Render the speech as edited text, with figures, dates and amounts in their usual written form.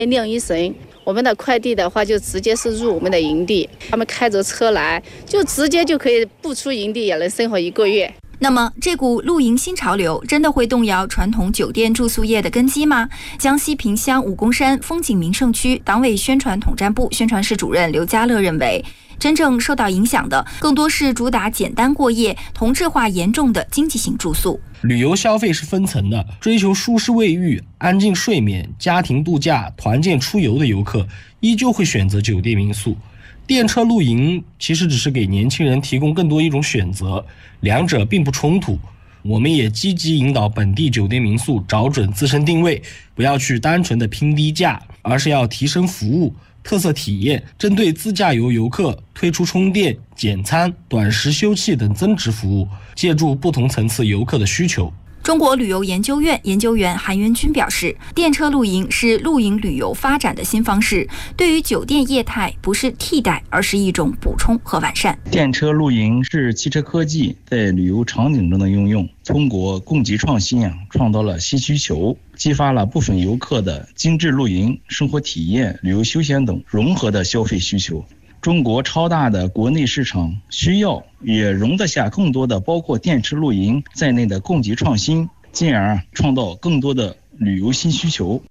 晾衣绳，我们的快递的话就直接是入我们的营地，他们开着车来，就直接就可以不出营地也能生活1个月。 那么，这股露营新潮流真的会动摇传统酒店住宿业的根基吗？江西萍乡武功山风景名胜区党委宣传统战部宣传室主任刘家乐认为，真正受到影响的更多是主打简单过夜、同质化严重的经济型住宿。 旅游消费是分层的，追求舒适卫浴、安静睡眠、家庭度假、团建出游的游客依旧会选择酒店民宿。电车露营其实只是给年轻人提供更多一种选择，两者并不冲突。我们也积极引导本地酒店民宿找准自身定位，不要去单纯的拼低价，而是要提升服务、特色体验，针对自驾游游客推出充电、简餐、短时休憩等增值服务，借助不同层次游客的需求。 中国旅游研究院研究员韩元军表示，电车露营是露营旅游发展的新方式，对于酒店业态不是替代，而是一种补充和完善。 电车露营是汽车科技在旅游场景中的应用，通过供给创新创造了新需求，激发了部分游客的精致露营、生活体验、旅游休闲等融合的消费需求。中国超大的国内市场需要也容得下更多的包括电车露营在内的供给创新，进而创造更多的旅游新需求。